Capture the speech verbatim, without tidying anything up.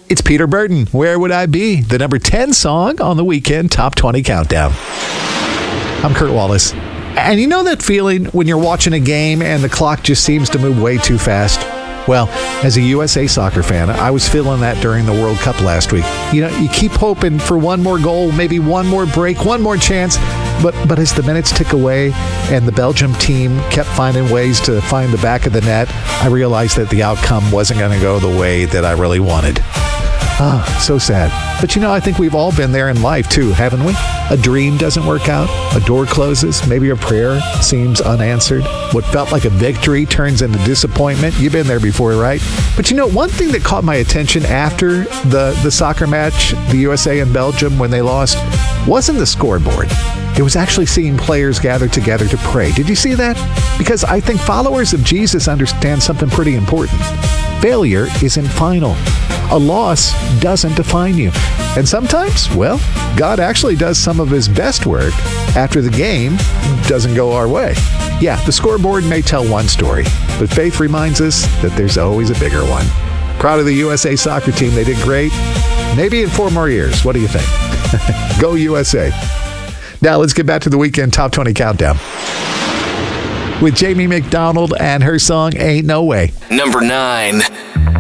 It's Peter Burton, Where Would I Be? The number ten song on the Weekend Top twenty Countdown. I'm Kurt Wallace. And you know that feeling when you're watching a game and the clock just seems to move way too fast? Well, as a U S A soccer fan, I was feeling that during the World Cup last week. You know, you keep hoping for one more goal, maybe one more break, one more chance. But but as the minutes tick away and the Belgium team kept finding ways to find the back of the net, I realized that the outcome wasn't going to go the way that I really wanted. Ah, so sad. But you know, I think we've all been there in life too, haven't we? A dream doesn't work out. A door closes. Maybe a prayer seems unanswered. What felt like a victory turns into disappointment. You've been there before, right? But you know, one thing that caught my attention after the, the soccer match, the U S A and Belgium, when they lost, wasn't the scoreboard. It was actually seeing players gather together to pray. Did you see that? Because I think followers of Jesus understand something pretty important. Failure isn't final. A loss doesn't define you. And sometimes, well, God actually does some of his best work after the game doesn't go our way. Yeah, the scoreboard may tell one story, but faith reminds us that there's always a bigger one. Proud of the U S A soccer team. They did great. Maybe in four more years. What do you think? Go U S A. Now let's get back to the Weekend Top twenty Countdown with Jamie McDonald and her song Ain't No Way. Number nine.